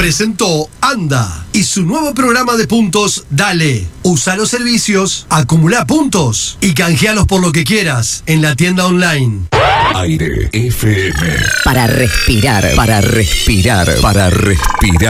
Presentó Anda y su nuevo programa de puntos Dale. Usa los servicios, acumula puntos y canjealos por lo que quieras en la tienda online. Aire FM. Para respirar, para respirar, para respirar.